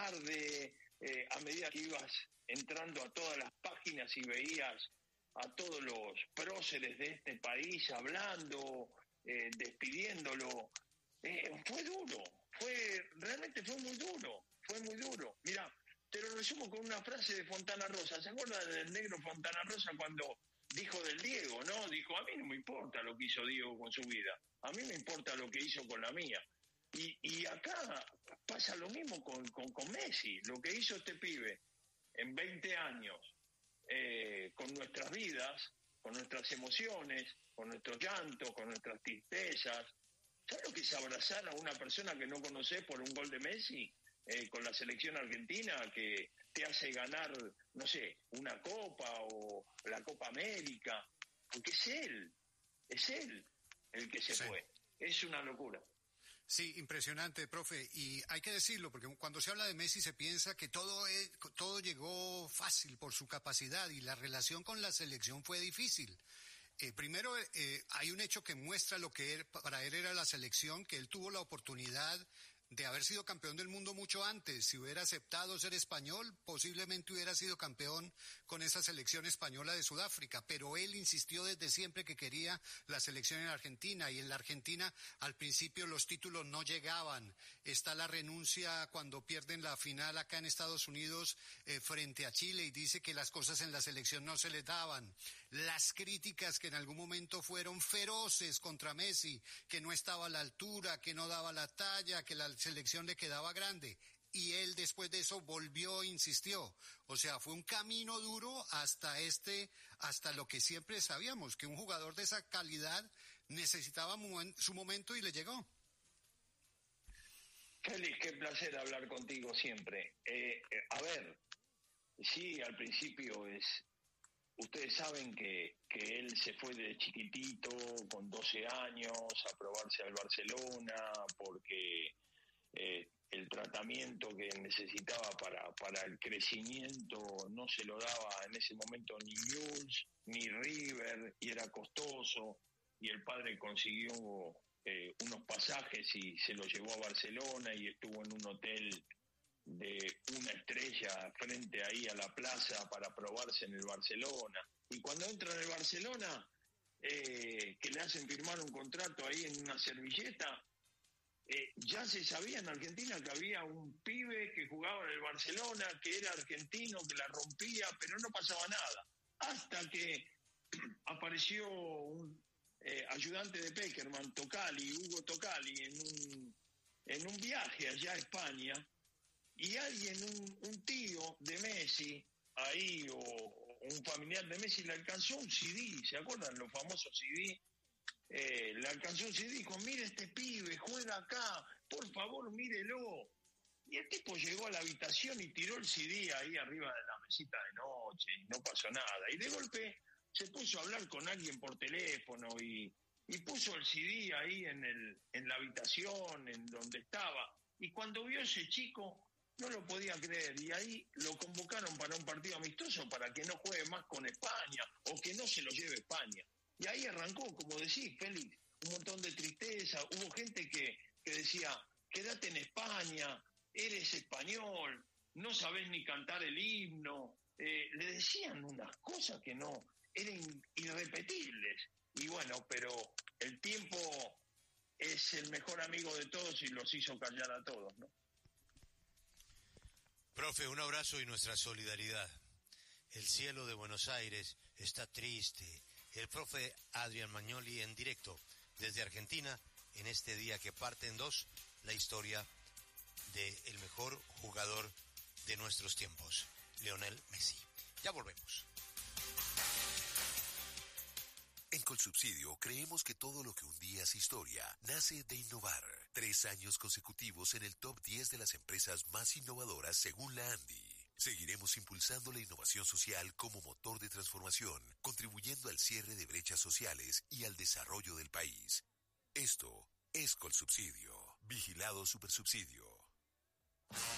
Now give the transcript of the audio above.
tarde, a medida que ibas entrando a todas las páginas y veías a todos los próceres de este país hablando, despidiéndolo, realmente fue muy duro. Mira, te lo resumo con una frase de Fontana Rosa. ¿Se acuerdan del negro Fontana Rosa cuando dijo del Diego, no? Dijo, a mí no me importa lo que hizo Diego con su vida, a mí me importa lo que hizo con la mía. Y acá pasa lo mismo con Messi, lo que hizo este pibe en 20 años, con nuestras vidas, con nuestras emociones, con nuestros llantos, con nuestras tristezas. ¿Sabes lo que es abrazar a una persona que no conoces por un gol de Messi? Con la selección argentina, que te hace ganar, no sé, una copa o la Copa América, porque es él el que se fue. Es una locura. Sí, impresionante, profe, y hay que decirlo, porque cuando se habla de Messi se piensa que todo llegó fácil por su capacidad, y la relación con la selección fue difícil. Primero, hay un hecho que muestra lo que para él era la selección, que él tuvo la oportunidad de haber sido campeón del mundo mucho antes. Si hubiera aceptado ser español, posiblemente hubiera sido campeón con esa selección española de Sudáfrica, pero él insistió desde siempre que quería la selección en Argentina, y en la Argentina al principio los títulos no llegaban. Está la renuncia cuando pierden la final acá en Estados Unidos frente a Chile, y dice que las cosas en la selección no se les daban. Las críticas que en algún momento fueron feroces contra Messi, que no estaba a la altura, que no daba la talla, que la selección le quedaba grande, y él después de eso volvió e insistió. O sea, fue un camino duro hasta lo que siempre sabíamos, que un jugador de esa calidad necesitaba su momento, y le llegó. Félix, qué placer hablar contigo siempre. A ver, sí, al principio ustedes saben que él se fue de chiquitito, con 12 años, a probarse al Barcelona, porque el tratamiento que necesitaba para el crecimiento no se lo daba en ese momento ni Newell's ni River, y era costoso, y el padre consiguió unos pasajes y se lo llevó a Barcelona, y estuvo en un hotel de una estrella frente ahí a la plaza para probarse en el Barcelona. Y cuando entra en el Barcelona, que le hacen firmar un contrato ahí en una servilleta, ya se sabía en Argentina que había un pibe que jugaba en el Barcelona, que era argentino, que la rompía, pero no pasaba nada. Hasta que apareció un ayudante de Pekerman, Hugo Tocali, en un viaje allá a España, y alguien, un tío de Messi, ahí, o un familiar de Messi, le alcanzó un CD, ¿se acuerdan los famosos CD? Le alcanzó un CD y dijo, mire este pibe, juega acá, por favor mírelo. Y el tipo llegó a la habitación y tiró el CD ahí arriba de la mesita de noche, y no pasó nada. Y de golpe se puso a hablar con alguien por teléfono, y puso el CD ahí en la habitación, en donde estaba. Y cuando vio ese chico, no lo podía creer, y ahí lo convocaron para un partido amistoso para que no juegue más con España, o que no se lo lleve España. Y ahí arrancó, como decís, Félix, un montón de tristeza. Hubo gente que decía, quédate en España, eres español, no sabés ni cantar el himno. Le decían unas cosas que no, eran irrepetibles. Y bueno, pero el tiempo es el mejor amigo de todos y los hizo callar a todos, ¿no? Profe, un abrazo y nuestra solidaridad. El cielo de Buenos Aires está triste. El profe Adrián Magnoli en directo desde Argentina, en este día que parte en dos la historia del mejor jugador de nuestros tiempos, Lionel Messi. Ya volvemos. En Colsubsidio creemos que todo lo que un día es historia nace de innovar. 3 años consecutivos en el top 10 de las empresas más innovadoras según la ANDI. Seguiremos impulsando la innovación social como motor de transformación, contribuyendo al cierre de brechas sociales y al desarrollo del país. Esto es Colsubsidio. Vigilado Supersubsidio.